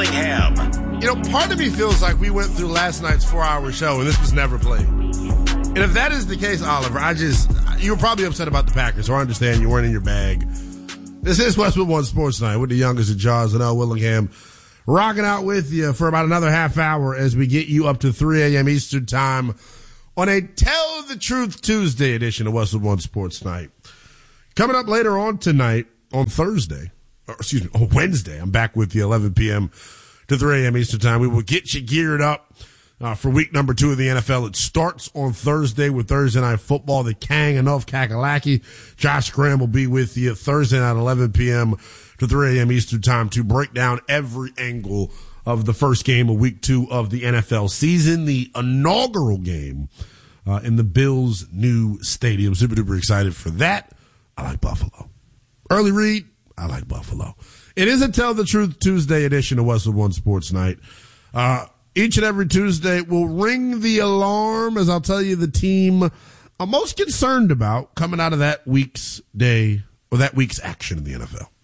Willingham. Part of me feels like we went through last night's 4-hour show and this was never played. And if that is the case, Oliver, you were probably upset about the Packers, so I understand you weren't in your bag. This is Westwood One Sports Night with the youngest of Jaws and L. Willingham, rocking out with you for about another half hour as we get you up to 3 a.m. Eastern Time on a Tell the Truth Tuesday edition of Westwood One Sports Night. Coming up later on tonight, on Wednesday, I'm back with you 11 p.m. to 3 a.m. Eastern Time. We will get you geared up for week number 2 of the NFL. It starts on Thursday with Thursday Night Football. The Kang enough Kakalaki. Josh Graham will be with you Thursday night 11 p.m. to 3 a.m. Eastern Time to break down every angle of the first game of week 2 of the NFL season, the inaugural game in the Bills' new stadium. Super duper excited for that. I like Buffalo. Early read, I like Buffalo. It is a Tell the Truth Tuesday edition of Westwood One Sports Night. Each and every Tuesday will ring the alarm as I'll tell you the team I'm most concerned about coming out of that week's day or that week's action in the NFL.